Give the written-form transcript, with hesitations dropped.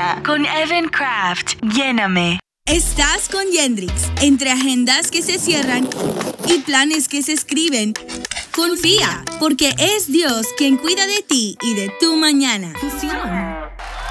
día con Evan Craft. Lléname. Estás con Yendrix. Entre agendas que se cierran y planes que se escriben, confía, porque es Dios quien cuida de ti y de tu mañana. Fusión.